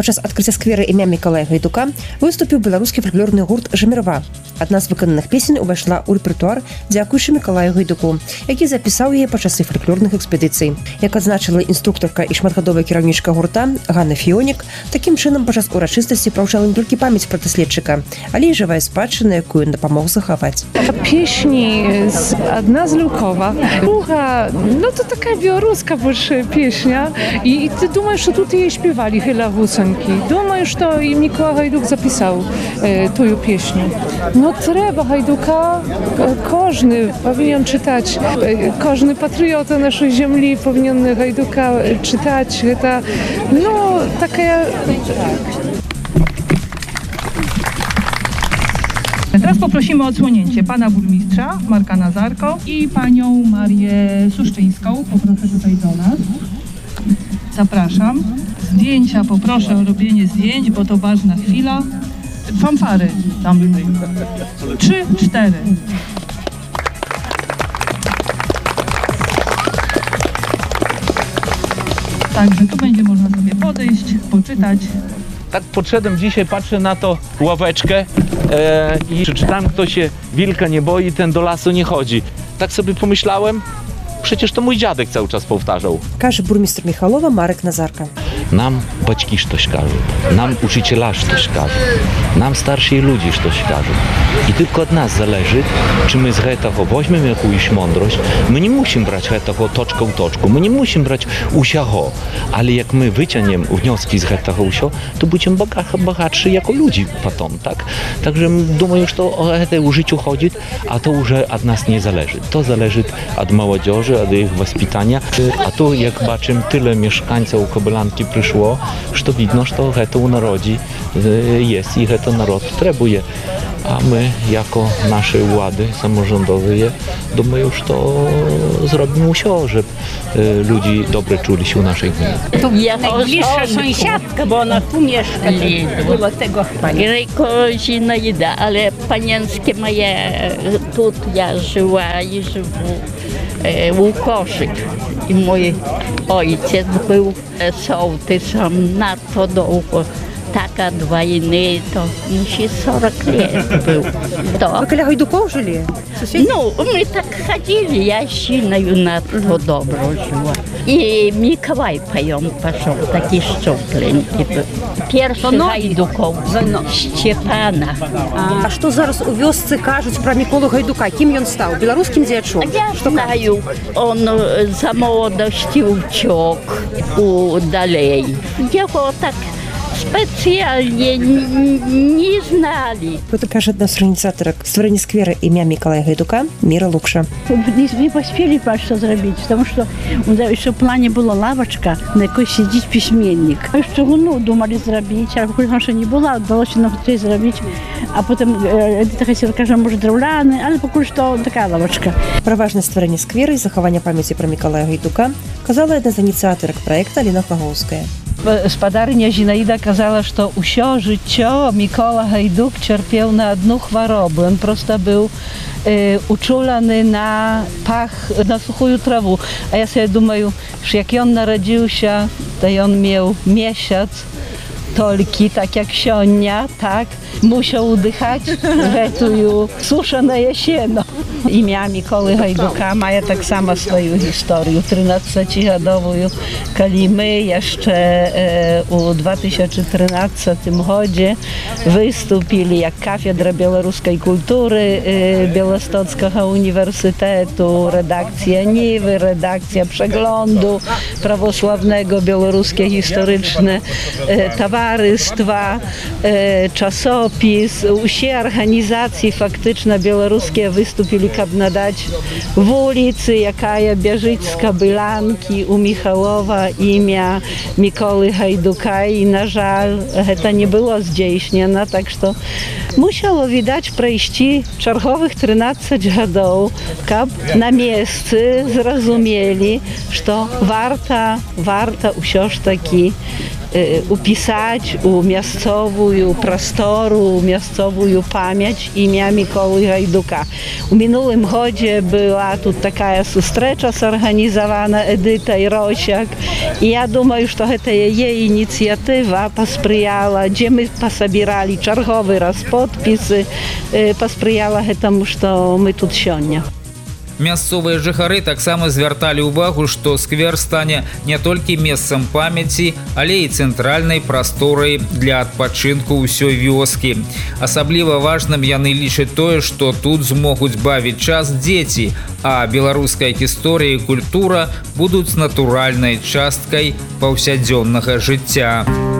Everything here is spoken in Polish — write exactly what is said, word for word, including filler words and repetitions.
Падчас адкрыцця сквера імя Мікалая Гайдука выступіў беларускі фальклорны гурт «Жамірва». Адна з выкананых песень увайшла ў рэпертуар дзякуючы Мікалаю Гайдуку, які запісаў яе падчас фальклорных экспедыцый. Як адзначыла інструктарка і шматгадовая кіраўнічка гурта Ганна Фіонік, такім чынам падчас урачыстасці праўчала не толькі памяць пра даследчыка, але і жывая спадчына, якую ён дапамог захаваць. Песні одна з Люкова, друга, ну то така білоруська більше пісня. І ти думаєш, що тут її співали гіла гусенки. Думаю, що і Микола Гайдук записав е, тую пісню. Ну треба Гайдука, кожен повинен читати, кожен патріот нашої землі повинен Гайдука читати. Це, ну, така... Teraz poprosimy o odsłonięcie pana burmistrza Marka Nazarko i panią Marię Suszczyńską. Poproszę tutaj do nas. Zapraszam. Zdjęcia, poproszę o robienie zdjęć, bo to ważna chwila. Fanfary tam tutaj. Trzy, cztery. Także tu będzie można sobie podejść, poczytać. Tak podszedłem dzisiaj, patrzę na to ławeczkę e, i przeczytałem, kto się wilka nie boi, ten do lasu nie chodzi. Tak sobie pomyślałem, przecież to mój dziadek cały czas powtarzał. Каже бурмістр Міхалова Марек Назарка. Нам батьки щось кажуть, нам учителя щось кажуть, нам старші люди щось кажуть. I tylko od nas zależy, czy my z tego weźmiemy jakąś mądrość. My nie musimy brać tego toczką toczką, my nie musimy brać usiaho, ale jak my wyciągniemy wnioski z tego usio, to będziemy bogatszy jako ludzi potem, tak? Także думаю, że to o to życiu chodzi, a to już od nas nie zależy. To zależy od młodzieży, od ich wоспитania, a to jak baczymy, tyle mieszkańców Kobylanki przyszło, że widno, że to to u narodzi jest i to naród potrzebuje. A my, jako nasze władze samorządowe, думаю, że to zrobimy wszystko, żeby ludzie dobrze czuli się u naszej gminy. Ja najbliższa sąsiadka, bo ona tu mieszka, było tego Rejkozina jeda, ale panienskie moje, tu ja żyła i żywu Łukoszyk. I mój ojciec był sołtysem na to długo. Tak od wojny to musi сорок lat był. Вы каля Гайдукоў жылі? Ну, мы так ходили, я сильною на то добро жила. И Миколай поем пошел, такий щупленький был. Перший Гайдуков, Степана. А што зараз у вёсцы кажуць пра Міколу Гайдука? Кім ён стаў? Беларускім дзеячом? Я знаю, он за молодости утек удалей. Его так специально не знали. Это, каже одна з організаторок створення сквера ім'я Мікалая Гайдука Міра Лукша. Не, не поспели что зробити, тому що ще в плані була лавочка, на якій сидить письменник. Що ну, думали зробити, а поки ще не було, вдалося на це зробити. А потім Едита хотіла, каже, може древляний, але поки що така лавочка. Про важність створення сквера і заховання пам'яті про Мікалая Гайдука казала одна з ініціаторок проєкту Аліна Хлаговська. Спадарня Зінаїда казала, що усе життя Микола Гайдук cierpiał na одну хворобу. Он просто był e, uczulony na pach, na suchую trawę. A ja sobie думаю, że jak on narodził się, to on miał miesiąc, tolki, tak jak sionia, tak, musiał udychać гэтую сушаное sieno. Ім'я Миколи Гайдука має так само свою історію. тринадцятигодовую, коли ми jeszcze e, у две тысячи тринадцатym году wystąpili jak Kafedra Białoruskiej Kultury e, Białostockiego Uniwersytetu, redakcja Niwy, redakcja Przeglądu Prawosławnego, Białoruskie Historyczne e, Towarzystwa, e, czasopis, usie organizacje faktyczne białoruskie wystąpili, aby nadać w ulicy, jaka bieżyć z Kobylanki u Michałowa imię Mikoły Gajduka i na żal to nie było zdziejśnione, tak że musiało widać przejści czerwowych trzynaście годów, aby na miejscu zrozumieli, że warto, warto usiąść taki upisać u miejscową prostoru, u miejscową pamięć imię Mikoły Gajduka. U минулым году была тут такая встреча сорганизована Эдитой Рощак. И я думаю, что это ее инициатива посприяла, где мы пособирали черговый раз подписи, посприяла этому, что мы тут сегодня. Мясцовыя жыхары таксама звярталі ўвагу, што сквер стане не толькі месцам памяці, але і цэнтральнай прасторай для адпачынку ўсёй вёскі. Асабліва важным яны лічаць тое, што тут змогуць бавіць час дзеці, а беларуская гісторыя і культура будуць натуральнай часткай паўсядзённага жыцця.